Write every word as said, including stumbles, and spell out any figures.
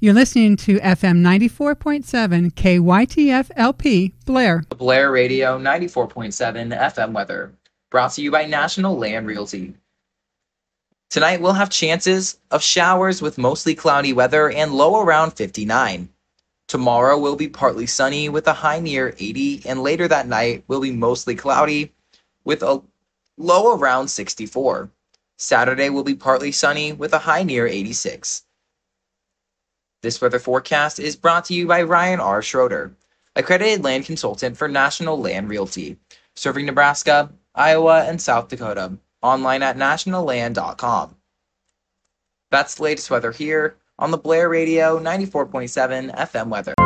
You're listening to F M ninety-four point seven K Y T F L P, Blair. Blair Radio ninety-four point seven F M weather, brought to you by National Land Realty. Tonight we'll have chances of showers with mostly cloudy weather and low around fifty-nine. Tomorrow will be partly sunny with a high near eighty, and later that night will be mostly cloudy with a low around sixty-four. Saturday will be partly sunny with a high near eighty-six. This weather forecast is brought to you by Ryan R. Schroeder, accredited land consultant for National Land Realty, serving Nebraska, Iowa, and South Dakota. Online at national land dot com. That's the latest weather here on the Blair Radio ninety-four point seven F M weather.